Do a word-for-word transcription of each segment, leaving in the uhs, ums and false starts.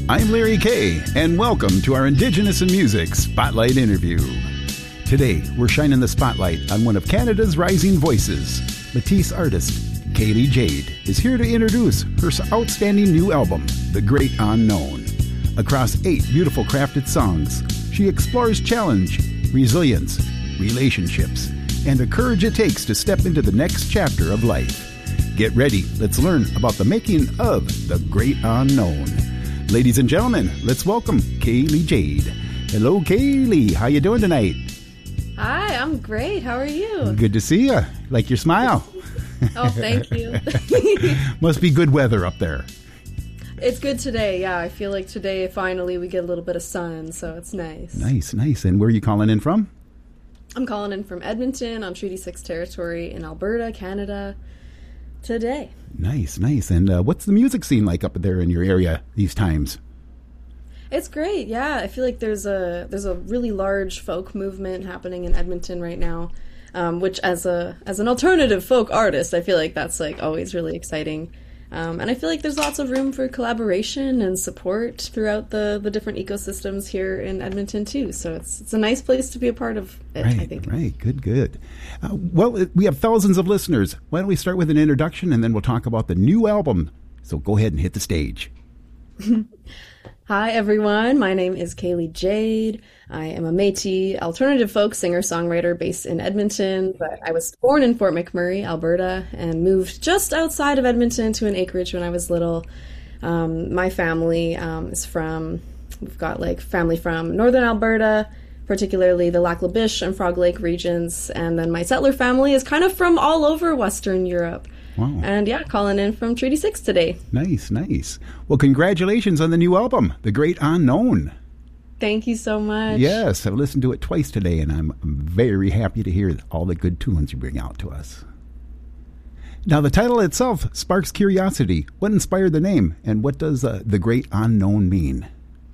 I'm Larry Kay, and welcome to our Indigenous in Music Spotlight interview. Today, we're shining the spotlight on one of Canada's rising voices. Métis artist Kaylee Jade is here to introduce her outstanding new album, The Great Unknown. Across eight beautiful crafted songs, she explores challenge, resilience, relationships, and the courage it takes to step into the next chapter of life. Get ready, let's learn about the making of The Great Unknown. Ladies and gentlemen, let's welcome Kaylee Jade. Hello, Kaylee. How you doing tonight? Hi, I'm great. How are you? Good to see you. Like your smile. Oh, thank you. Must be good weather up there. It's good today, yeah. I feel like today, finally, we get a little bit of sun, so it's nice. Nice, nice. And where are you calling in from? I'm calling in from Edmonton on Treaty six territory in Alberta, Canada, today. Nice, nice. And uh, what's the music scene like up there in your area these times? It's great, yeah. I feel like there's a there's a really large folk movement happening in Edmonton right now, um, which as a as an alternative folk artist, I feel like that's like always really exciting. Um, and I feel like there's lots of room for collaboration and support throughout the, the different ecosystems here in Edmonton too. So it's it's a nice place to be a part of it, right, I think. Right, good, good. Uh, well, we have thousands of listeners. Why don't we start with an introduction and then we'll talk about the new album. So go ahead and hit the stage. Hi, everyone. My name is Kaylee Jade. I am a Métis alternative folk singer-songwriter based in Edmonton, but I was born in Fort McMurray, Alberta, and moved just outside of Edmonton to an acreage when I was little. Um, my family um, is from, we've got like family from northern Alberta, particularly the Lac La Biche and Frog Lake regions, and then my settler family is kind of from all over Western Europe. Wow. And yeah, calling in from Treaty six today. Nice, nice. Well, congratulations on the new album, The Great Unknown. Thank you so much. Yes, I've listened to it twice today, and I'm very happy to hear all the good tunes you bring out to us. Now, the title itself sparks curiosity. What inspired the name, and what does uh, The Great Unknown mean?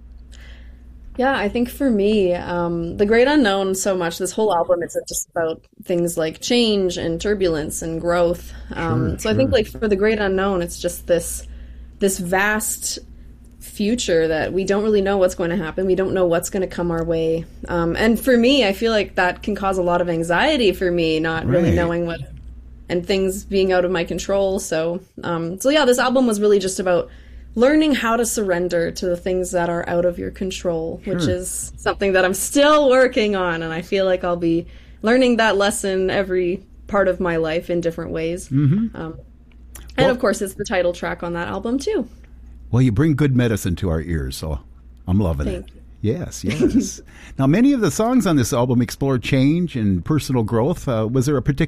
Yeah, I think for me, um, The Great Unknown so much, this whole album, it's just about things like change and turbulence and growth. Um, Sure, so I sure. think like for The Great Unknown, it's just this this vast future that we don't really know what's going to happen. We don't know what's going to come our way. Um, and for me, I feel like that can cause a lot of anxiety for me, not really Right. knowing what, and things being out of my control. So, um, so yeah, this album was really just about learning how to surrender to the things that are out of your control, which Sure. is something that I'm still working on. And I feel like I'll be learning that lesson every part of my life in different ways. Mm-hmm. Um, and Well- of course, it's the title track on that album too. Well, you bring good medicine to our ears, so I'm loving Thank it. you. Yes, yes. Now, many of the songs on this album explore change and personal growth. Uh, was there a particular